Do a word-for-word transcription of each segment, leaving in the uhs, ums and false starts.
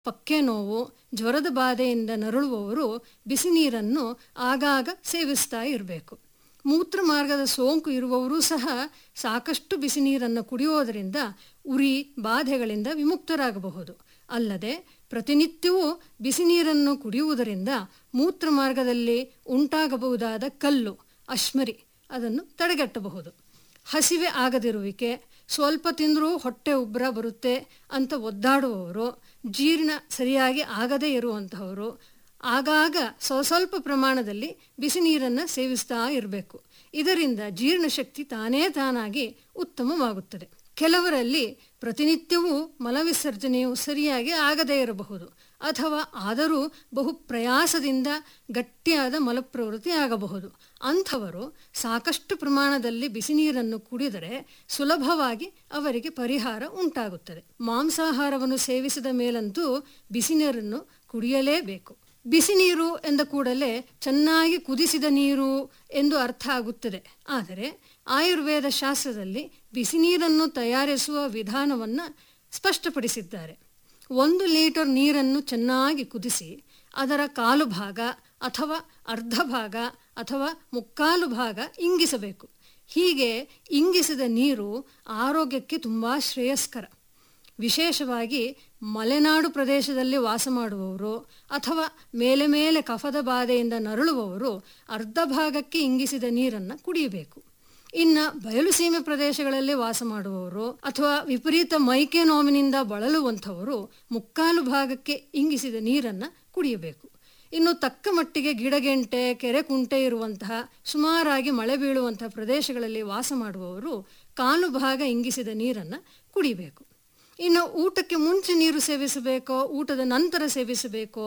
ಪಕ್ಕೆ ನೋವು, ಜ್ವರದ ಬಾಧೆಯಿಂದ ನರಳುವವರು ಬಿಸಿ ನೀರನ್ನು ಆಗಾಗ ಸೇವಿಸ್ತಾ ಇರಬೇಕು. ಮೂತ್ರಮಾರ್ಗದ ಸೋಂಕು ಇರುವವರೂ ಸಹ ಸಾಕಷ್ಟು ಬಿಸಿ ನೀರನ್ನು ಕುಡಿಯೋದರಿಂದ ಉರಿ ಬಾಧೆಗಳಿಂದ ವಿಮುಕ್ತರಾಗಬಹುದು. ಅಲ್ಲದೆ ಪ್ರತಿನಿತ್ಯವೂ ಬಿಸಿ ನೀರನ್ನು ಕುಡಿಯುವುದರಿಂದ ಮೂತ್ರಮಾರ್ಗದಲ್ಲಿ ಉಂಟಾಗಬಹುದಾದ ಕಲ್ಲು, ಅಶ್ಮರಿ ಅದನ್ನು ತಡೆಗಟ್ಟಬಹುದು. ಹಸಿವೆ ಆಗದಿರುವಿಕೆ, ಸ್ವಲ್ಪ ತಿಂದರೂ ಹೊಟ್ಟೆ ಉಬ್ಬರ ಬರುತ್ತೆ ಅಂತ ಒದ್ದಾಡುವವರು, ಜೀರ್ಣ ಸರಿಯಾಗಿ ಆಗದೇ ಇರುವಂತಹವರು ಆಗಾಗ ಸ್ವ ಸ್ವಲ್ಪ ಪ್ರಮಾಣದಲ್ಲಿ ಬಿಸಿ ನೀರನ್ನು ಸೇವಿಸ್ತಾ ಇರಬೇಕು. ಇದರಿಂದ ಜೀರ್ಣಶಕ್ತಿ ತಾನೇ ತಾನಾಗಿ ಉತ್ತಮವಾಗುತ್ತದೆ. ಕೆಲವರಲ್ಲಿ ಪ್ರತಿನಿತ್ಯವೂ ಮಲವಿಸರ್ಜನೆಯು ಸರಿಯಾಗಿ ಆಗದೇ ಇರಬಹುದು, ಅಥವಾ ಆದರೂ ಬಹು ಪ್ರಯಾಸದಿಂದ ಗಟ್ಟಿಯಾದ ಮಲಪ್ರವೃತ್ತಿ ಆಗಬಹುದು. ಅಂಥವರು ಸಾಕಷ್ಟು ಪ್ರಮಾಣದಲ್ಲಿ ಬಿಸಿ ನೀರನ್ನು ಕುಡಿದರೆ ಸುಲಭವಾಗಿ ಅವರಿಗೆ ಪರಿಹಾರ ಉಂಟಾಗುತ್ತದೆ. ಮಾಂಸಾಹಾರವನ್ನು ಸೇವಿಸಿದ ಮೇಲಂತೂ ಬಿಸಿ ನೀರನ್ನು ಕುಡಿಯಲೇಬೇಕು. ಬಿಸಿ ನೀರು ಎಂದ ಕೂಡಲೇ ಚೆನ್ನಾಗಿ ಕುದಿಸಿದ ನೀರು ಎಂದು ಅರ್ಥ ಆಗುತ್ತದೆ. ಆದರೆ ಆಯುರ್ವೇದ ಶಾಸ್ತ್ರದಲ್ಲಿ ಬಿಸಿ ನೀರನ್ನು ತಯಾರಿಸುವ ವಿಧಾನವನ್ನು ಸ್ಪಷ್ಟಪಡಿಸಿದ್ದಾರೆ. ಒಂದು ಲೀಟರ್ ನೀರನ್ನು ಚೆನ್ನಾಗಿ ಕುದಿಸಿ ಅದರ ಕಾಲು ಭಾಗ ಅಥವಾ ಅರ್ಧ ಭಾಗ ಅಥವಾ ಮುಕ್ಕಾಲು ಭಾಗ ಇಂಗಿಸಬೇಕು. ಹೀಗೆ ಇಂಗಿಸಿದ ನೀರು ಆರೋಗ್ಯಕ್ಕೆ ತುಂಬ ಶ್ರೇಯಸ್ಕರ. ವಿಶೇಷವಾಗಿ ಮಲೆನಾಡು ಪ್ರದೇಶದಲ್ಲಿ ವಾಸ ಮಾಡುವವರು ಅಥವಾ ಮೇಲೆ ಮೇಲೆ ಕಫದ ಬಾಧೆಯಿಂದ ನರಳುವವರು ಅರ್ಧ ಭಾಗಕ್ಕೆ ಇಂಗಿಸಿದ ನೀರನ್ನು ಕುಡಿಯಬೇಕು. ಇನ್ನು ಬಯಲುಸೀಮೆ ಪ್ರದೇಶಗಳಲ್ಲಿ ವಾಸ ಮಾಡುವವರು ಅಥವಾ ವಿಪರೀತ ಮೈಕೆ ನೋವಿನಿಂದ ಬಳಲುವಂಥವರು ಮುಕ್ಕಾಲು ಭಾಗಕ್ಕೆ ಇಂಗಿಸಿದ ನೀರನ್ನು ಕುಡಿಯಬೇಕು. ಇನ್ನು ತಕ್ಕ ಮಟ್ಟಿಗೆ ಗಿಡಗೆಂಟೆ, ಕೆರೆ ಕುಂಟೆ ಇರುವಂತಹ ಸುಮಾರಾಗಿ ಮಳೆ ಬೀಳುವಂತಹ ಪ್ರದೇಶಗಳಲ್ಲಿ ವಾಸ ಮಾಡುವವರು ಕಾಲು ಭಾಗ ಇಂಗಿಸಿದ ನೀರನ್ನು ಕುಡಿಯಬೇಕು. ಇನ್ನು ಊಟಕ್ಕೆ ಮುಂಚೆ ನೀರು ಸೇವಿಸಬೇಕೋ ಊಟದ ನಂತರ ಸೇವಿಸಬೇಕೋ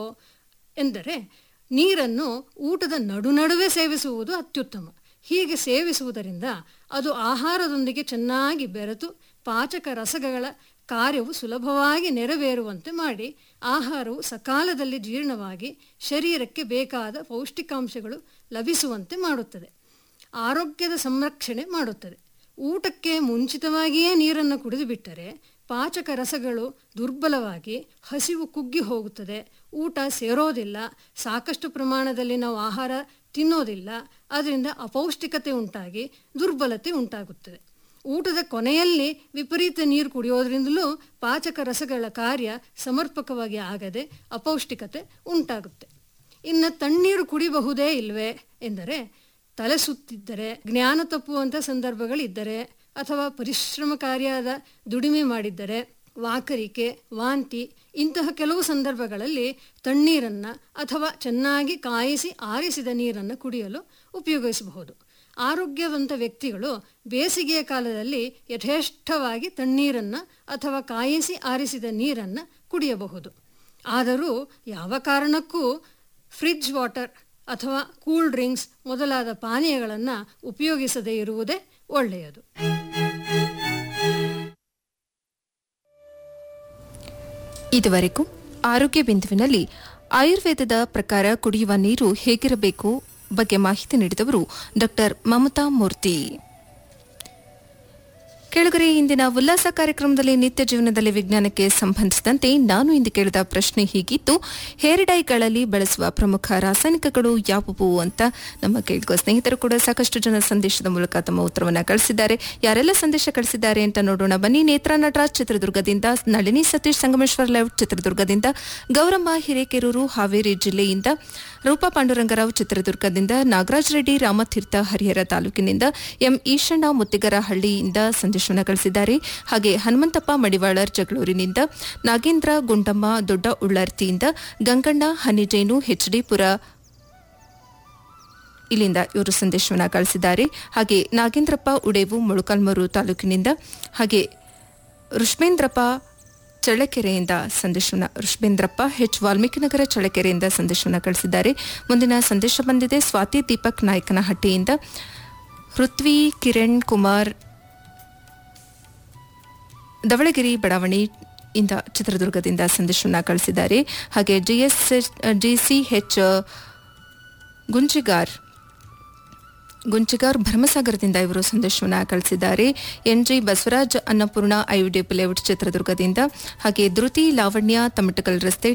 ಎಂದರೆ ನೀರನ್ನು ಊಟದ ನಡು ನಡುವೆ ಸೇವಿಸುವುದು ಅತ್ಯುತ್ತಮ. ಹೀಗೆ ಸೇವಿಸುವುದರಿಂದ ಅದು ಆಹಾರದೊಂದಿಗೆ ಚೆನ್ನಾಗಿ ಬೆರೆತು ಪಾಚಕ ರಸಗಳ ಕಾರ್ಯವು ಸುಲಭವಾಗಿ ನೆರವೇರುವಂತೆ ಮಾಡಿ ಆಹಾರವು ಸಕಾಲದಲ್ಲಿ ಜೀರ್ಣವಾಗಿ ಶರೀರಕ್ಕೆ ಬೇಕಾದ ಪೌಷ್ಟಿಕಾಂಶಗಳು ಲಭಿಸುವಂತೆ ಮಾಡುತ್ತದೆ. ಆರೋಗ್ಯದ ಸಂರಕ್ಷಣೆ ಮಾಡುತ್ತದೆ. ಊಟಕ್ಕೆ ಮುಂಚಿತವಾಗಿಯೇ ನೀರನ್ನು ಕುಡಿದು ಬಿಟ್ಟರೆ ಪಾಚಕ ರಸಗಳು ದುರ್ಬಲವಾಗಿ ಹಸಿವು ಕುಗ್ಗಿ ಹೋಗುತ್ತದೆ. ಊಟ ಸೇರೋದಿಲ್ಲ, ಸಾಕಷ್ಟು ಪ್ರಮಾಣದಲ್ಲಿ ನಾವು ಆಹಾರ ತಿನ್ನೋದಿಲ್ಲ. ಅದರಿಂದ ಅಪೌಷ್ಟಿಕತೆ ಉಂಟಾಗಿ ದುರ್ಬಲತೆ ಉಂಟಾಗುತ್ತದೆ. ಊಟದ ಕೊನೆಯಲ್ಲಿ ವಿಪರೀತ ನೀರು ಕುಡಿಯೋದ್ರಿಂದಲೂ ಪಾಚಕ ರಸಗಳ ಕಾರ್ಯ ಸಮರ್ಪಕವಾಗಿ ಆಗದೆ ಅಪೌಷ್ಟಿಕತೆ ಉಂಟಾಗುತ್ತೆ. ಇನ್ನು ತಣ್ಣೀರು ಕುಡಿಬಹುದೇ ಇಲ್ವೇ ಎಂದರೆ ತಲೆ ಸುತ್ತಿದ್ದರೆ, ಜ್ಞಾನ ತಪ್ಪುವಂಥ ಸಂದರ್ಭಗಳಿದ್ದರೆ, ಅಥವಾ ಪರಿಶ್ರಮಕಾರಿಯಾದ ದುಡಿಮೆ ಮಾಡಿದ್ದರೆ, ವಾಕರಿಕೆ, ವಾಂತಿ ಇಂತಹ ಕೆಲವು ಸಂದರ್ಭಗಳಲ್ಲಿ ತಣ್ಣೀರನ್ನು ಅಥವಾ ಚೆನ್ನಾಗಿ ಕಾಯಿಸಿ ಆರಿಸಿದ ನೀರನ್ನು ಕುಡಿಯಲು ಉಪಯೋಗಿಸಬಹುದು. ಆರೋಗ್ಯವಂತ ವ್ಯಕ್ತಿಗಳು ಬೇಸಿಗೆಯ ಕಾಲದಲ್ಲಿ ಯಥೇಷ್ಟವಾಗಿ ತಣ್ಣೀರನ್ನು ಅಥವಾ ಕಾಯಿಸಿ ಆರಿಸಿದ ನೀರನ್ನು ಕುಡಿಯಬಹುದು. ಆದರೂ ಯಾವ ಕಾರಣಕ್ಕೂ ಫ್ರಿಡ್ಜ್ ವಾಟರ್ ಅಥವಾ ಕೂಲ್ ಡ್ರಿಂಕ್ಸ್ ಮೊದಲಾದ ಪಾನೀಯಗಳನ್ನು ಉಪಯೋಗಿಸದೇ ಇರುವುದೇ ಒಳ್ಳೆಯದು. ಇದುವರೆಗೂ ಆರೋಗ್ಯ ಬಿಂದುವಿನಲ್ಲಿ ಆಯುರ್ವೇದದ ಪ್ರಕಾರ ಕುಡಿಯುವ ನೀರು ಹೇಗಿರಬೇಕು ಬಗ್ಗೆ ಮಾಹಿತಿ ನೀಡಿದವರು ಡಾಕ್ಟರ್ ಮಮತಾ ಮೂರ್ತಿ. ಕೆಳಗರೆ ಇಂದಿನ ಉಲ್ಲಾಸ ಕಾರ್ಯಕ್ರಮದಲ್ಲಿ ನಿತ್ಯ ಜೀವನದಲ್ಲಿ ವಿಜ್ಞಾನಕ್ಕೆ ಸಂಬಂಧಿಸಿದಂತೆ ನಾನು ಇಂದು ಕೇಳಿದ ಪ್ರಶ್ನೆ ಹೀಗಿತ್ತು: ಹೇರ್ ಡೈಗಳಲ್ಲಿ ಬಳಸುವ ಪ್ರಮುಖ ರಾಸಾಯನಿಕಗಳು ಯಾವುವು ಅಂತ ನಮ್ಮ ಕೇಳಿಕೋ ಸ್ನೇಹಿತರು ಕೂಡ ಸಾಕಷ್ಟು ಜನ ಸಂದೇಶದ ಮೂಲಕ ತಮ್ಮ ಉತ್ತರವನ್ನು ಕಳಿಸಿದ್ದಾರೆ. ಯಾರೆಲ್ಲ ಸಂದೇಶ ಕಳಿಸಿದ್ದಾರೆ ಅಂತ ನೋಡೋಣ ಬನ್ನಿ. ನೇತ್ರಾ ನಟರಾಜ್ ಚಿತ್ರದುರ್ಗದಿಂದ, ನಳಿನಿ ಸತೀಶ್ ಸಂಗಮೇಶ್ವರ ಲೇಔಟ್ ಚಿತ್ರದುರ್ಗದಿಂದ, ಗೌರಮ್ಮ ಹಿರೇಕೆರೂರು ಹಾವೇರಿ ಜಿಲ್ಲೆಯಿಂದ, ರೂಪಾ ಪಾಂಡುರಂಗರಾವ್ ಚಿತ್ರದುರ್ಗದಿಂದ, ನಾಗರಾಜ್ ರೆಡ್ಡಿ ರಾಮತೀರ್ಥ ಹರಿಹರ ತಾಲೂಕಿನಿಂದ, ಎಂ ಈಶಣ್ಣ ಮುತ್ತಿಗರಹಳ್ಳಿಯಿಂದ ಸಂದೇಶ ಕಳಿಸಿದ್ದಾರೆ. ಹಾಗೆ ಹನುಮಂತಪ್ಪ ಮಡಿವಾಳರ್ ಜಗಳೂರಿನಿಂದ, ನಾಗೇಂದ್ರ ಗುಂಡಮ್ಮ ದೊಡ್ಡ ಉಳ್ಳರ್ತಿಯಿಂದ, ಗಂಗಣ್ಣ ಹನಿಜೇನು ಹೆಚ್ಡಿಪುರ ಇಲ್ಲಿಂದ ಇವರು ಸಂದೇಶವನ್ನು ಕಳಿಸಿದ್ದಾರೆ. ಹಾಗೆ ನಾಗೇಂದ್ರಪ್ಪ ಉಡೇವು ಮೊಳಕಾಲ್ಮೂರು ತಾಲೂಕಿನಿಂದ, ಹಾಗೆ ಋಷ್ಮೇಂದ್ರಪ್ಪ ಚಳ್ಳಕೆರೆಯಿಂದ ಸಂದೇಶವನ್ನು ಋಷ್ಮೇಂದ್ರಪ್ಪ ಹೆಚ್ ವಾಲ್ಮೀಕಿನಗರ ಚಳ್ಳಕೆರೆಯಿಂದ ಸಂದೇಶವನ್ನು ಕಳಿಸಿದ್ದಾರೆ. ಮುಂದಿನ ಸಂದೇಶ ಬಂದಿದೆ ಸ್ವಾತಿ ದೀಪಕ್ ನಾಯಕನಹಟ್ಟಿಯಿಂದ, ಪೃಥ್ವಿ ಕಿರಣ್ ಕುಮಾರ್ ಧವಳಗಿರಿ ಬಡಾವಣೆ ಇಂದ ಚಿತ್ರದುರ್ಗದಿಂದ ಸಂದೇಶವನ್ನು ಕಳಿಸಿದ್ದಾರೆ. ಹಾಗೆ ಜಿಎಸ್ ಜಿಸಿಎಚ್ ಗುಂಜಿಗಾರ್ ಗುಂಚಿಗಾರ್ ಭರಮಸಾಗರದಿಂದ ಇವರು ಸಂದೇಶವನ್ನು ಕಳಿಸಿದ್ದಾರೆ. N G Basavaraj Annapurna ಐಯುಡಿಎಫ್ layout ಚಿತ್ರದುರ್ಗದಿಂದ, ಹಾಗೆ ಧೃತಿ ಲಾವಣ್ಯ ತಮಟಕಲ್ ರಸ್ತೆ